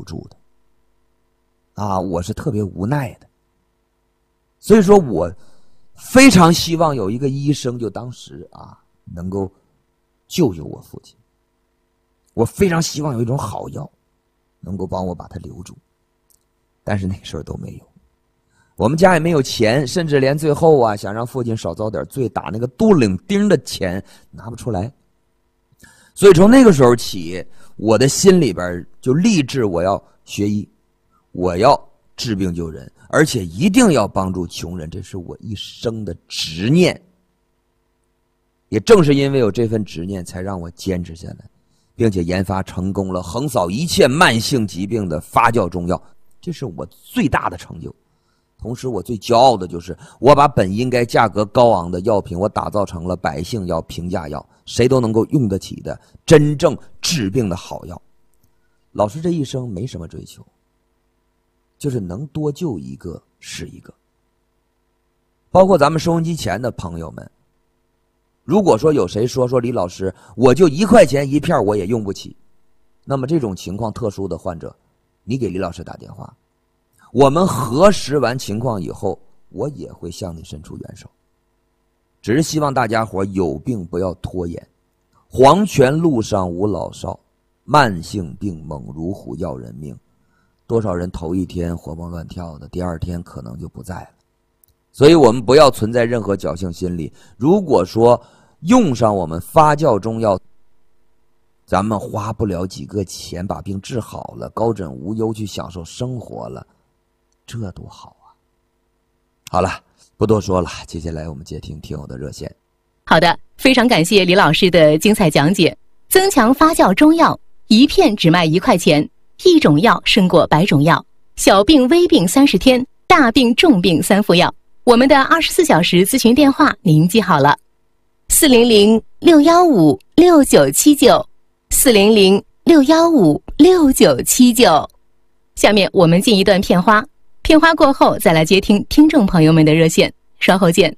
住的我是特别无奈的。所以说我非常希望有一个医生，就当时能够救救我父亲。我非常希望有一种好药能够帮我把他留住，但是那时候都没有。我们家也没有钱，甚至连最后想让父亲少遭点罪，打那个镀领钉的钱拿不出来。所以从那个时候起，我的心里边就立志我要学医，我要治病救人，而且一定要帮助穷人，这是我一生的执念。也正是因为有这份执念，才让我坚持下来，并且研发成功了横扫一切慢性疾病的发酵中药，这是我最大的成就。同时我最骄傲的就是我把本应该价格高昂的药品，我打造成了百姓药、平价药，谁都能够用得起的真正治病的好药。老师这一生没什么追求，就是能多救一个是一个。包括咱们收音机前的朋友们，如果说有谁说李老师我就1块钱一片我也用不起，那么这种情况特殊的患者，你给李老师打电话，我们核实完情况以后，我也会向你伸出援手。只是希望大家伙有病不要拖延。黄泉路上无老少，慢性病猛如虎要人命。多少人头一天活蹦乱跳的，第二天可能就不在了。所以我们不要存在任何侥幸心理。如果说用上我们发酵中药，咱们花不了几个钱把病治好了，高枕无忧去享受生活了，这多好啊。好了，不多说了，接下来我们接听听友的热线。 好的，非常感谢李老师的精彩讲解。增强发酵中药，一片只卖1块钱，一种药胜过100种药。小病微病30天，大病重病3副药。我们的24小时咨询电话您记好了，400-615-6979 400-615-6979。下面我们进一段片花，片花过后再来接听听众朋友们的热线，稍后见。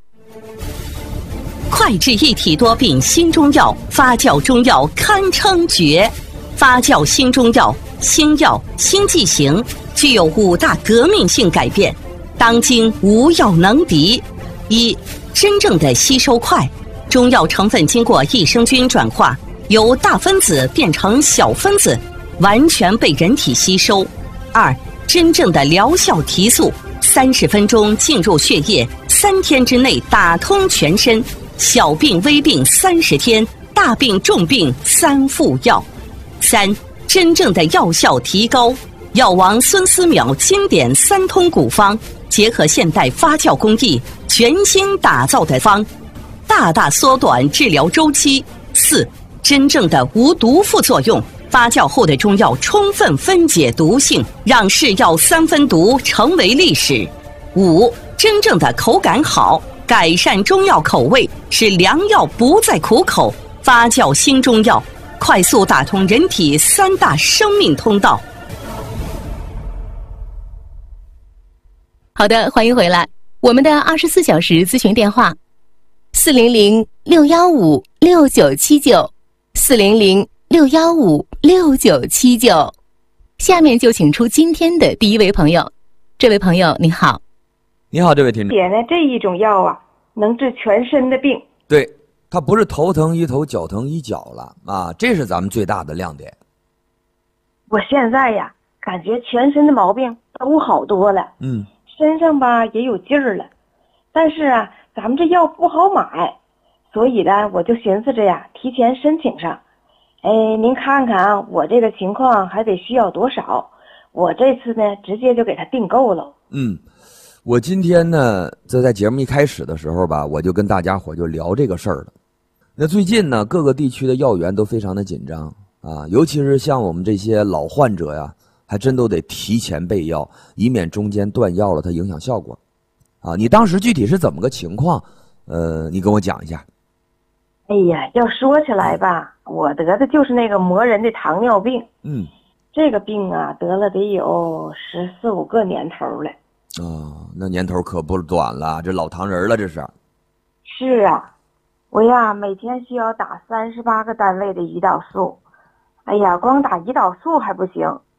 快治一体多病新中药，发酵中药堪称绝。发酵新中药，新药新剂型，具有5大革命性改变，当今无药能敌。一、真正的吸收快，中药成分经过益生菌转化，由大分子变成小分子，完全被人体吸收。2、真正的疗效提速，30分钟进入血液，3天之内打通全身，小病微病30天，大病重病3副药。3、真正的药效提高，药王孙思邈经典3通古方，结合现代发酵工艺，全新打造的方，大大缩短治疗周期。4、真正的无毒副作用，发酵后的中药充分分解毒性，让是药3分毒成为历史。5、真正的口感好，改善中药口味，使良药不再苦口。发酵新中药，快速打通人体3大生命通道。 好的，欢迎回来。我们的24小时咨询电话400-615-6979 400-615-6979。下面就请出今天的第一位朋友。这位朋友您好。 你好，这位听众。 这一种药能治全身的病。 对，它不是头疼一头，脚疼一脚了这是咱们最大的亮点。 我现在感觉全身的毛病都好多了，身上也有劲儿了，但是咱们这药不好买，所以呢我就寻思着提前申请上。您看看我这个情况还得需要多少，我这次呢直接就给他订购了。 我今天呢在节目一开始的时候我就跟大家伙就聊这个事儿了。那最近呢各个地区的药源都非常的紧张尤其是像我们这些老患者还真都得提前备药，以免中间断药了它影响效果你当时具体是怎么个情况你跟我讲一下。 要说起来我得的就是那个磨人的糖尿病。这个病得了得有14、15个年头了。 那年头可不短了，这老糖人了这是。 是我每天需要打38个单位的胰岛素。光打胰岛素还不行，